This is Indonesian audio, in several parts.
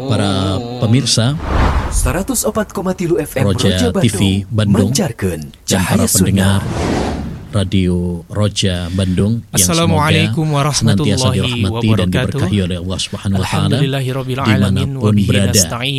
Para pemirsa 104,3 FM Roja TV Bandung dan para pendengar Radio Roja Bandung yang semoga senantiasa dirahmati dan diberkahi oleh Allah Subhanahu wa taala dimanapun berada.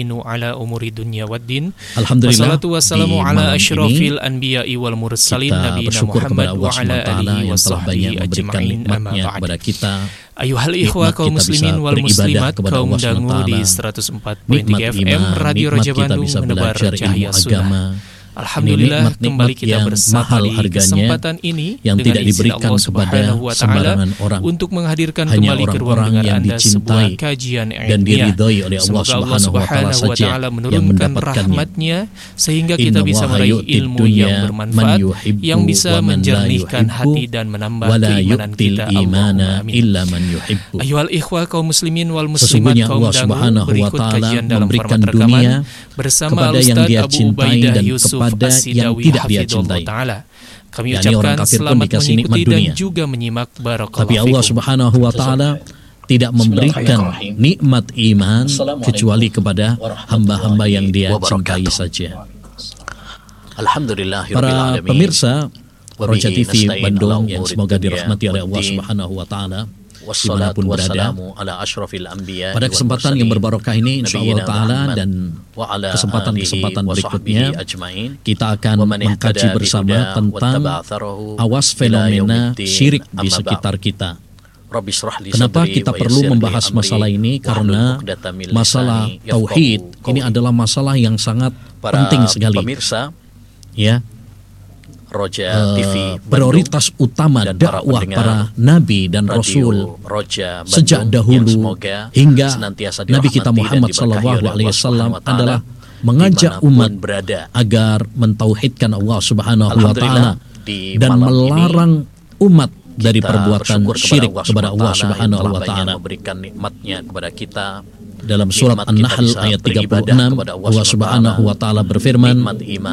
Alhamdulillah, wassalamu ala asyrafil anbiya'i wal mursalin nabiyina Muhammad wa ala alihi wa sahbihi ajma'in amma ba'd. Kepada kita ayuhal ikhwa kaum muslimin wal muslimat, kaum dangu di 104.3 FM Radio Roja Bandung menebar cahaya sunnah. Alhamdulillah, kembali kita bersama di kesempatan ini yang dengan tidak diberikan kepada sembarangan orang, untuk menghadirkan hanya kembali ke ruang dengar Anda sebuah kajian dan diridhoi oleh Allah Semoga Allah Subhanahu wa taala menurunkan rahmatnya sehingga kita bisa meraih ilmu yang bermanfaat yang bisa menjernihkan hati dan menambah keimanan kita. Allahumma amin. Ayyuhal ikhwah kaum muslimin wal muslimat, kaum dangu, berikut kajian dalam format rekaman bersama Ustaz Abu Ubaidah Yusuf As-Sidawi hafizahullah taala. Kami ucapkan selamat mengikuti dan juga menyimak. Barakallahu Tapi Allah Subhanahu wa taala tidak memberikan nikmat iman kecuali kepada hamba-hamba yang Dia cintai saja. Para pemirsa Roja TV Bandung yang semoga dirahmati oleh Allah Subhanahu wa taala dimanapun berada, pada kesempatan yang berbarokah ini insyaallah ta'ala dan kesempatan-kesempatan berikutnya kita akan mengkaji bersama tentang awas fenomena syirik di sekitar kita. Kenapa kita perlu membahas masalah ini? Karena masalah tauhid ini adalah masalah yang sangat penting sekali, ya. Roja TV prioritas utama dakwah para nabi dan rasul sejak dahulu hingga Nabi kita Muhammad SAW adalah mengajak umat agar mentauhidkan Allah Subhanahu wa taala dan melarang umat dari perbuatan syirik kepada Allah Subhanahu wa taala. Memberikan nikmatnya kepada kita. Dalam surat An-Nahl ayat 36 Allah Subhanahu wa taala berfirman,